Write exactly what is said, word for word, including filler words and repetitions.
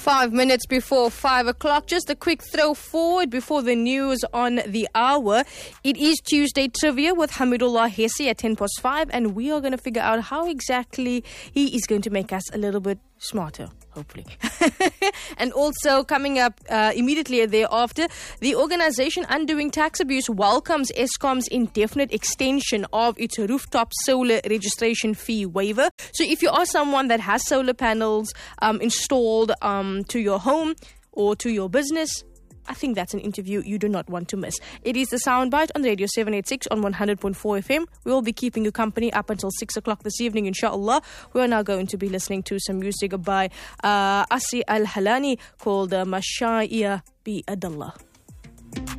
Five minutes before five o'clock. Just a quick throw forward before the news on the hour. It is Tuesday Trivia with Hamidullah Hesse at ten past five, and we are going to figure out how exactly he is going to make us a little bit smarter, hopefully. And also coming up uh, immediately thereafter, the organization Undoing Tax Abuse welcomes Eskom's indefinite extension of its rooftop solar registration fee waiver. So if you are someone that has solar panels um, installed um, to your home or to your business, I think that's an interview you do not want to miss. It is the Soundbite on Radio seven eighty-six on one hundred point four F M. We will be keeping you company up until six o'clock this evening, inshallah. We are now going to be listening to some music by uh, Asi Al-Halani called uh, Mashaiya Bi Adallah.